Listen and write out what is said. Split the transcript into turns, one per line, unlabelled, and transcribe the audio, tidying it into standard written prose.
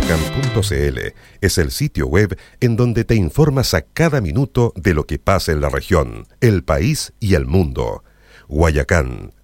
Guayacán.cl es el sitio web en donde te informas a cada minuto de lo que pasa en la región, el país y el mundo. Guayacán,